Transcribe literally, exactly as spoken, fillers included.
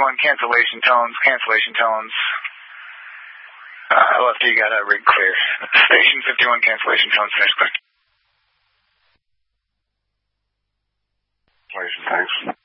fifty-one, cancellation tones, cancellation tones. Uh, L F D got a rig clear. Station fifty-one, cancellation tones, finish clear. Thanks.